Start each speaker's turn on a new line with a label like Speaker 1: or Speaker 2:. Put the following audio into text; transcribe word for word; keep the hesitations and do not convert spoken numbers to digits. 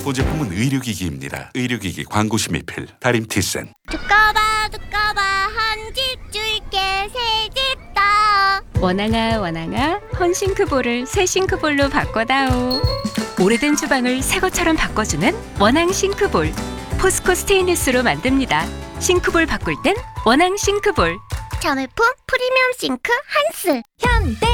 Speaker 1: 보제품은 의료기기입니다. 의료기기 광고심의필 다림티센.
Speaker 2: 두꺼봐 두꺼봐 한 집 줄게 새 집 다.
Speaker 3: 원앙아 원앙아 헌싱크볼을 새 싱크볼로 바꿔다오. 오래된 주방을 새 것처럼 바꿔주는 원앙 싱크볼. 포스코 스테인리스로 만듭니다. 싱크볼 바꿀 땐 원앙 싱크볼.
Speaker 2: 자매품 프리미엄 싱크 한스. 현대